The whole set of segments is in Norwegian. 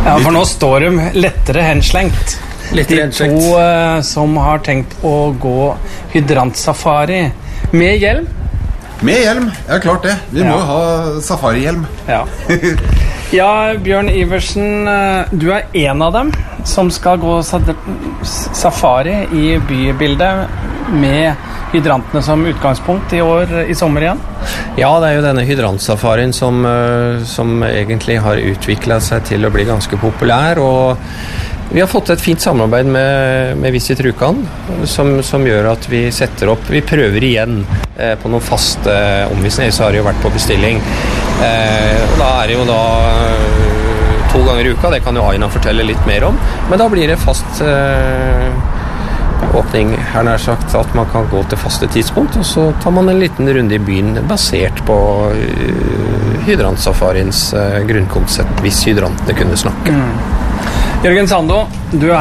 Ja, for nå står de lettere henslengt. De to som har tenkt å gå hydrantsafari med hjelm. Med hjelm, ja klart det. Vi må jo ha safarihjelm. Ja. Ja, Bjørn Iversen, du en av dem som skal gå safari i bybildet med hydrantene som utgangspunkt i sommer igjen. Ja, det jo denne hydrantsafarien som egentlig har utviklet seg til å bli ganske populær, og vi har fått et fint samarbeid med Visit Rjukan, som gjør at vi setter opp, vi prøver igjen på noen faste omvisninger, så har det jo vært på bestilling. Og da det jo da 2 ganger i uka, det kan jo Aina fortelle litt mer om, men da blir det fast åpning her nær sagt, at man kan gå til faste tidspunkt, og så tar man en liten runde i byen basert på hydransafariens grunnkonsept, hvis hydrantene kunne snakke. Jørgen Sando, du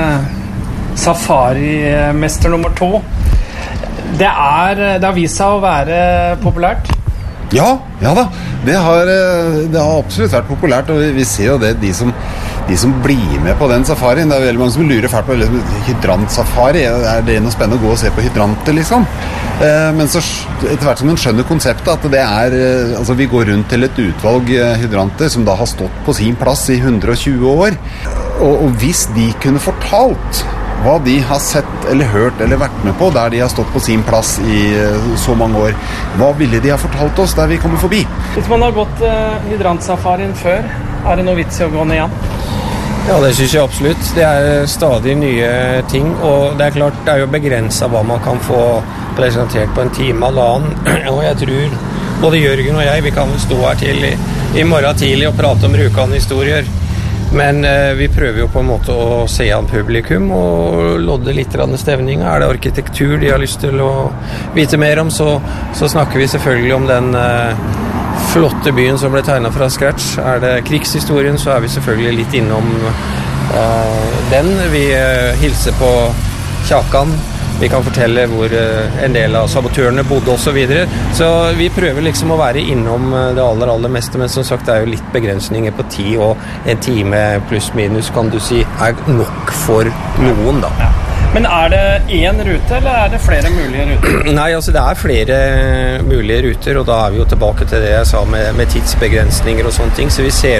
safarimester nummer 2. Det har vist seg å være populært. Ja da. Det har absolutt vært populært, og vi ser jo det, de som blir med på den safarien. Det veldig mange som lurer fælt på hydrantsafari. Det noe spennende å gå og se på hydranter, liksom? Men så etter hvert som man skjønner konseptet, at det altså vi går rundt til et utvalg hydranter som da har stått på sin plass i 120 år. Og hvis de kunne fortalt hva de har sett eller hørt eller vært med på der de har stått på sin plass i så mange år, hva ville de ha fortalt oss der vi kommer forbi? Hvis man har gått hydrantsafarien før, det noe vits i å gå ned igjen? Ja, det synes jeg absolutt. Det stadig nye ting, og det klart, det jo begrenset hva man kan få presentert på en time eller annen. Og jeg tror både Jørgen og jeg, vi kan stå her til i morgen tidlig og prate om Rjukan-historier. Men vi prøver jo på en måte å se an publikum og lodde litt av stevninga. Det arkitektur de har lyst til å vite mer om, så snakker vi selvfølgelig om den flotte byen som ble tegnet fra scratch. Det krigshistorien, så vi selvfølgelig litt innom den. Vi hilser på Kjakan. Vi kan fortelle hvor en del av sabotørene bodde og så videre. Så vi prøver liksom å være innom det aller meste, men som sagt, det jo litt begrensninger på tid, og en time pluss minus, kan du si, nok for noen da. Ja. Men det én rute, eller det flere mulige ruter? Nei, altså det flere mulige ruter, og da vi jo tilbake til det jeg sa med tidsbegrensninger og sånne ting, så vi ser